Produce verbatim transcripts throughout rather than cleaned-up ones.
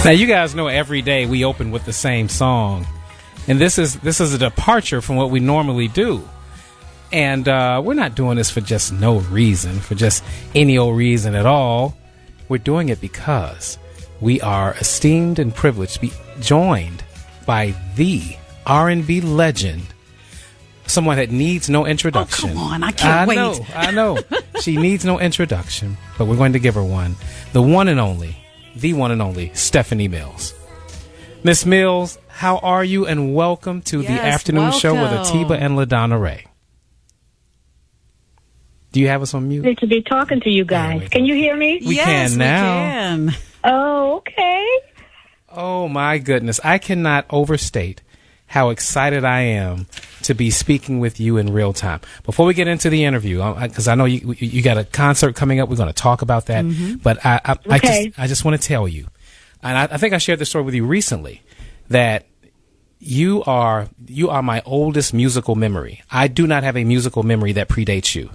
Now, you guys know every day we open with the same song, and this is this is a departure from what we normally do. And uh, we're not doing this for just no reason, for just any old reason at all. We're doing it because we are esteemed and privileged to be joined by the R and B legend, someone that needs no introduction. Oh, come on, I can't I wait. know, I know. She needs no introduction, but we're going to give her one. The one and only, the one and only, Stephanie Mills. Miss Mills, how are you? And welcome to Yes, the afternoon welcome. show with Atiba and LaDonna Ray. Do you have us on mute? Good to be talking to you guys. Wait. Can you hear me? We yes, can now. We can. Oh, okay. Oh, my goodness. I cannot overstate how excited I am to be speaking with you in real time. Before we get into the interview, because I, I know you, you got a concert coming up. We're going to talk about that. Mm-hmm. But I, I, I Okay. just, I just want to tell you, and I, I think I shared this story with you recently, that you are you are my oldest musical memory. I do not have a musical memory that predates you.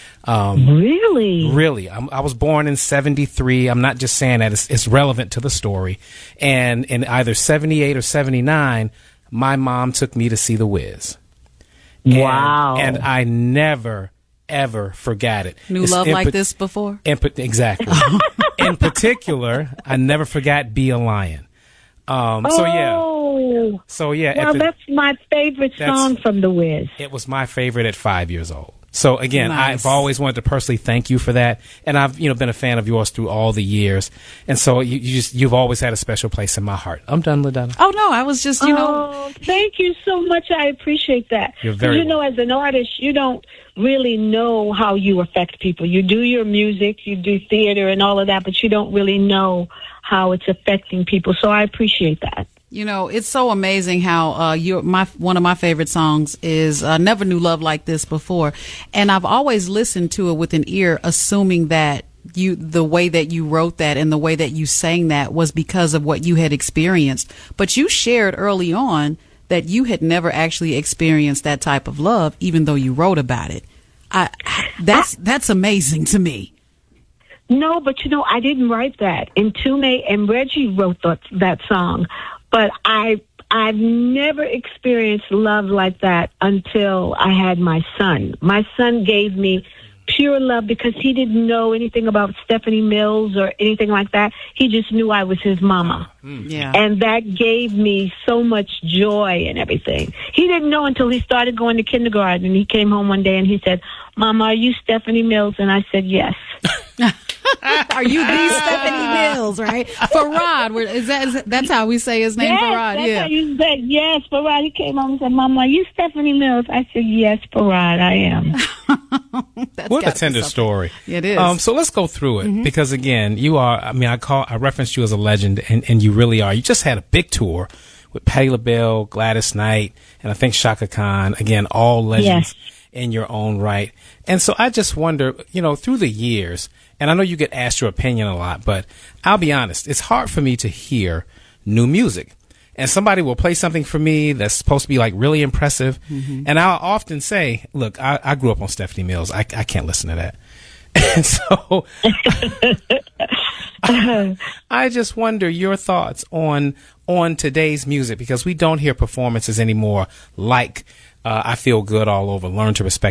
Um, Really? Really, I'm, I was born in seventy-three. I'm not just saying that; it's, it's relevant to the story. And in either seventy-eight or seventy-nine, my mom took me to see The Wiz. And, Wow. And I never, ever forgot it. Knew It's love in like pa- this before? In, pa- exactly. In particular, I never forgot "Be a Lion." Um, so yeah, Oh. so yeah. at Well, the- that's my favorite That's- song from The Wiz. It was my favorite at five years old. So again, Nice. I've always wanted to personally thank you for that, and I've you know been a fan of yours through all the years, and so you, you just you've always had a special place in my heart. I'm done, LaDonna. Oh, no, I was just, you know. Oh, thank you so much. I appreciate that. You're very You know, as an artist, you don't really know how you affect people. You do your music, you do theater and all of that, but you don't really know how it's affecting people. So I appreciate that. You know, it's so amazing how uh, you my one of my favorite songs is uh, "Never Knew Love Like This Before," and I've always listened to it with an ear, assuming that you the way that you wrote that and the way that you sang that was because of what you had experienced. But you shared early on that you had never actually experienced that type of love, even though you wrote about it. I, that's that's amazing to me. No, but you know, I didn't write that. And Tume and Reggie wrote that, that song. But I, I've never experienced love like that until I had my son. My son gave me pure love because he didn't know anything about Stephanie Mills or anything like that. He just knew I was his mama. Yeah. And that gave me so much joy and everything. He didn't know until he started going to kindergarten. And he came home one day and he said, "Mama, are you Stephanie Mills?" And I said, "Yes." Are you the Stephanie Mills, right? Farad, where- is that, is, that's how we say his name, Yes, Farad, that's yeah. how you said, yes, Farad. He came home and said, "Mama, are you Stephanie Mills?" I said, "Yes, Farad, I am." That's What a gotta be tender something. story. It is. Um, so let's go through it because again, you are. I mean, I call. I referenced you as a legend, and, and you really are. You just had a big tour with Patti LaBelle, Gladys Knight, and I think Shaka Khan. Again, all legends in your own right. And so I just wonder, you know, through the years, and I know you get asked your opinion a lot, but I'll be honest, it's hard for me to hear new music. And somebody will play something for me that's supposed to be like really impressive. Mm-hmm. And I'll often say, look, I, I grew up on Stephanie Mills. I, I can't listen to that. And so I, I just wonder your thoughts on on today's music, because we don't hear performances anymore like uh, I Feel Good All Over, Learn to Respect